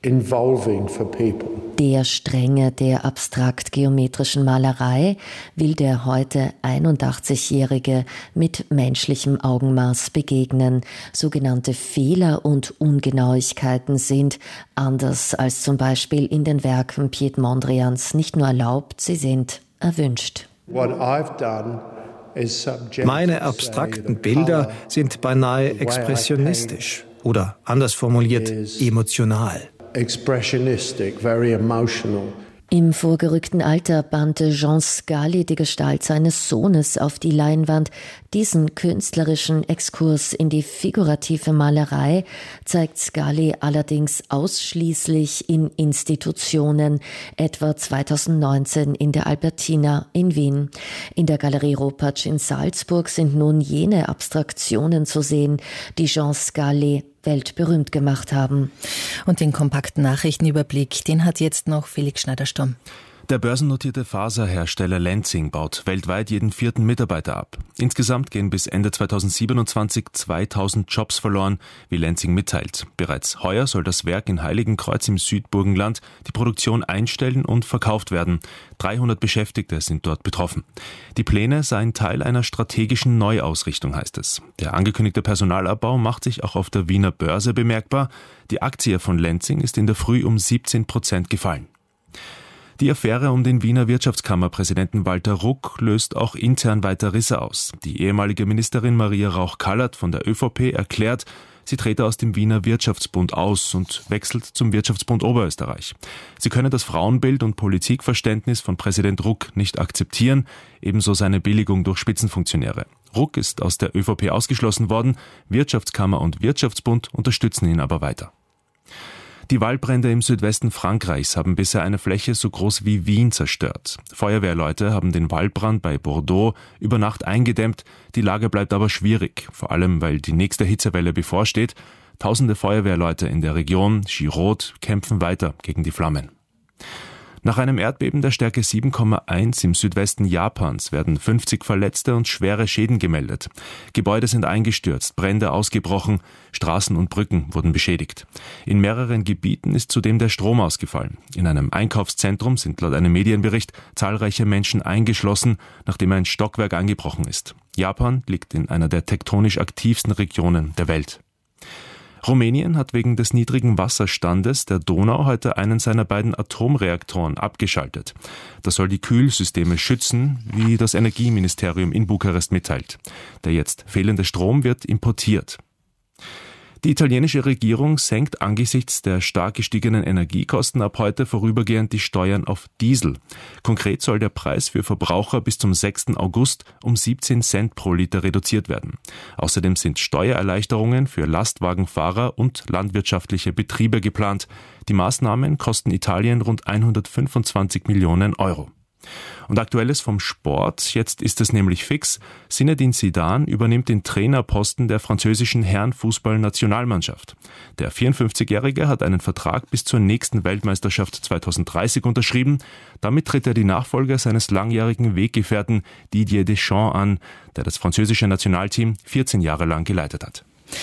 Der Strenge der abstrakt-geometrischen Malerei will der heute 81-Jährige mit menschlichem Augenmaß begegnen. Sogenannte Fehler und Ungenauigkeiten sind, anders als zum Beispiel in den Werken Piet Mondrians, nicht nur erlaubt, sie sind erwünscht. Meine abstrakten Bilder sind beinahe expressionistisch oder anders formuliert emotional. Expressionistic, very emotional. Im vorgerückten Alter bannte Jean Scully die Gestalt seines Sohnes auf die Leinwand. Diesen künstlerischen Exkurs in die figurative Malerei zeigt Scully allerdings ausschließlich in Institutionen, etwa 2019 in der Albertina in Wien. In der Galerie Ropatsch in Salzburg sind nun jene Abstraktionen zu sehen, die Jean Scully weltberühmt gemacht haben. Und den kompakten Nachrichtenüberblick, den hat jetzt noch Felix Schneider-Sturm. Der börsennotierte Faserhersteller Lenzing baut weltweit jeden 4. Mitarbeiter ab. Insgesamt gehen bis Ende 2027 2000 Jobs verloren, wie Lenzing mitteilt. Bereits heuer soll das Werk in Heiligenkreuz im Südburgenland die Produktion einstellen und verkauft werden. 300 Beschäftigte sind dort betroffen. Die Pläne seien Teil einer strategischen Neuausrichtung, heißt es. Der angekündigte Personalabbau macht sich auch auf der Wiener Börse bemerkbar. Die Aktie von Lenzing ist in der Früh um 17% gefallen. Die Affäre um den Wiener Wirtschaftskammerpräsidenten Walter Ruck löst auch intern weiter Risse aus. Die ehemalige Ministerin Maria Rauch-Kallert von der ÖVP erklärt, sie trete aus dem Wiener Wirtschaftsbund aus und wechselt zum Wirtschaftsbund Oberösterreich. Sie könne das Frauenbild und Politikverständnis von Präsident Ruck nicht akzeptieren, ebenso seine Billigung durch Spitzenfunktionäre. Ruck ist aus der ÖVP ausgeschlossen worden, Wirtschaftskammer und Wirtschaftsbund unterstützen ihn aber weiter. Die Waldbrände im Südwesten Frankreichs haben bisher eine Fläche so groß wie Wien zerstört. Feuerwehrleute haben den Waldbrand bei Bordeaux über Nacht eingedämmt. Die Lage bleibt aber schwierig, vor allem weil die nächste Hitzewelle bevorsteht. Tausende Feuerwehrleute in der Region Giroud kämpfen weiter gegen die Flammen. Nach einem Erdbeben der Stärke 7,1 im Südwesten Japans werden 50 Verletzte und schwere Schäden gemeldet. Gebäude sind eingestürzt, Brände ausgebrochen, Straßen und Brücken wurden beschädigt. In mehreren Gebieten ist zudem der Strom ausgefallen. In einem Einkaufszentrum sind laut einem Medienbericht zahlreiche Menschen eingeschlossen, nachdem ein Stockwerk eingebrochen ist. Japan liegt in einer der tektonisch aktivsten Regionen der Welt. Rumänien hat wegen des niedrigen Wasserstandes der Donau heute einen seiner beiden Atomreaktoren abgeschaltet. Das soll die Kühlsysteme schützen, wie das Energieministerium in Bukarest mitteilt. Der jetzt fehlende Strom wird importiert. Die italienische Regierung senkt angesichts der stark gestiegenen Energiekosten ab heute vorübergehend die Steuern auf Diesel. Konkret soll der Preis für Verbraucher bis zum 6. August um 17 Cent pro Liter reduziert werden. Außerdem sind Steuererleichterungen für Lastwagenfahrer und landwirtschaftliche Betriebe geplant. Die Maßnahmen kosten Italien rund 125 Millionen Euro. Und Aktuelles vom Sport, jetzt ist es nämlich fix. Zinedine Zidane übernimmt den Trainerposten der französischen Herrenfußballnationalmannschaft. Der 54-Jährige hat einen Vertrag bis zur nächsten Weltmeisterschaft 2030 unterschrieben. Damit tritt er die Nachfolge seines langjährigen Weggefährten Didier Deschamps an, der das französische Nationalteam 14 Jahre lang geleitet hat.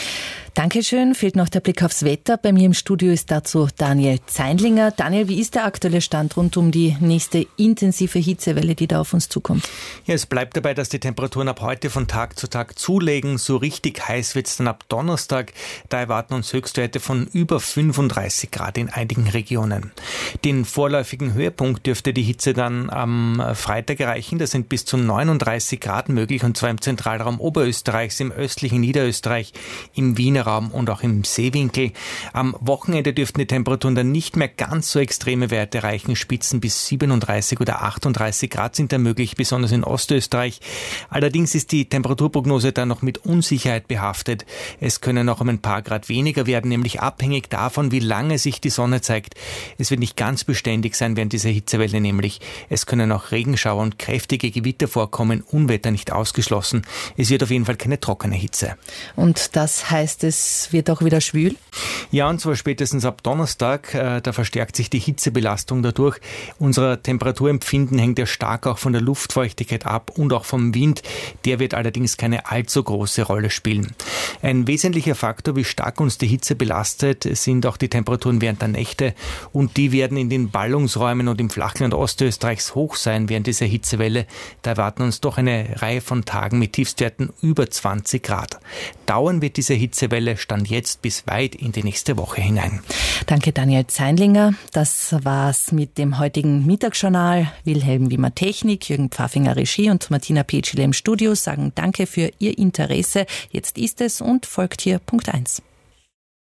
Dankeschön. Fehlt noch der Blick aufs Wetter. Bei mir im Studio ist dazu Daniel Zeindlinger. Daniel, wie ist der aktuelle Stand rund um die nächste intensive Hitzewelle, die da auf uns zukommt? Ja, es bleibt dabei, dass die Temperaturen ab heute von Tag zu Tag zulegen. So richtig heiß wird es dann ab Donnerstag. Da erwarten uns Höchstwerte von über 35 Grad in einigen Regionen. Den vorläufigen Höhepunkt dürfte die Hitze dann am Freitag erreichen. Da sind bis zu 39 Grad möglich, und zwar im Zentralraum Oberösterreichs, im östlichen Niederösterreich, im Wiener Raum und auch im Seewinkel. Am Wochenende dürften die Temperaturen dann nicht mehr ganz so extreme Werte erreichen. Spitzen bis 37 oder 38 Grad sind da möglich, besonders in Ostösterreich. Allerdings ist die Temperaturprognose dann noch mit Unsicherheit behaftet. Es können noch um ein paar Grad weniger werden, nämlich abhängig davon, wie lange sich die Sonne zeigt. Es wird nicht ganz beständig sein während dieser Hitzewelle, nämlich es können auch Regenschauer und kräftige Gewitter vorkommen, Unwetter nicht ausgeschlossen. Es wird auf jeden Fall keine trockene Hitze. Und das heißt, es wird auch wieder schwül? Ja, und zwar spätestens ab Donnerstag. Da verstärkt sich die Hitzebelastung dadurch. Unser Temperaturempfinden hängt ja stark auch von der Luftfeuchtigkeit ab und auch vom Wind. Der wird allerdings keine allzu große Rolle spielen. Ein wesentlicher Faktor, wie stark uns die Hitze belastet, sind auch die Temperaturen während der Nächte. Und die werden in den Ballungsräumen und im Flachland Ostösterreichs hoch sein während dieser Hitzewelle. Da erwarten uns doch eine Reihe von Tagen mit Tiefstwerten über 20 Grad. Dauern wird diese Hitzewelle Stand jetzt bis weit in die nächste Woche hinein. Danke, Daniel Zeindlinger. Das war's mit dem heutigen Mittagsjournal. Wilhelm Wimmer Technik, Jürgen Pfaffinger Regie und Martina Petschile im Studio sagen Danke für Ihr Interesse. Jetzt ist es und folgt hier Punkt 1.